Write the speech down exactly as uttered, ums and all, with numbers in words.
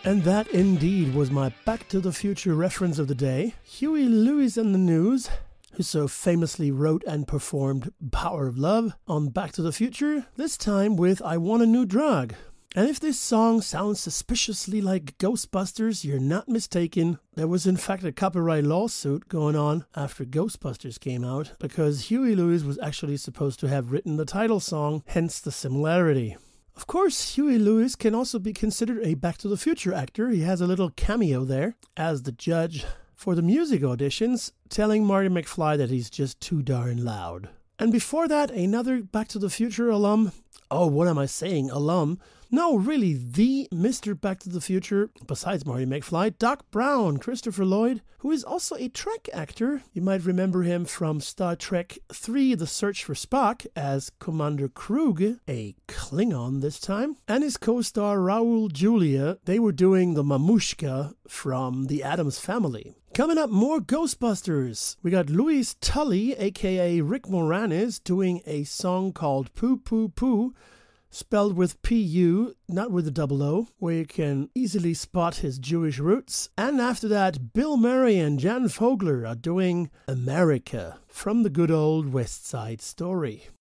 And that indeed was my Back to the Future reference of the day. Huey Lewis and the News, who so famously wrote and performed Power of Love on Back to the Future, this time with I Want a New Drug. And if this song sounds suspiciously like Ghostbusters, you're not mistaken. There was in fact a copyright lawsuit going on after Ghostbusters came out, because Huey Lewis was actually supposed to have written the title song, hence the similarity. Of course, Huey Lewis can also be considered a Back to the Future actor. He has a little cameo there as the judge for the music auditions, telling Marty McFly that he's just too darn loud. And before that, another Back to the Future alum. Oh, what am I saying? Alum? No, really, the Mister Back to the Future, besides Marty McFly, Doc Brown, Christopher Lloyd, who is also a Trek actor. You might remember him from Star Trek three, The Search for Spock, as Commander Krug, a Klingon this time. And his co-star Raul Julia, they were doing the Mamushka from The Addams Family. Coming up, more Ghostbusters. We got Louis Tully, aka Rick Moranis, doing a song called Poo Poo Poo, spelled with P U, not with a double O, where you can easily spot his Jewish roots. And after that, Bill Murray and Jan Fogler are doing America from the good old West Side Story.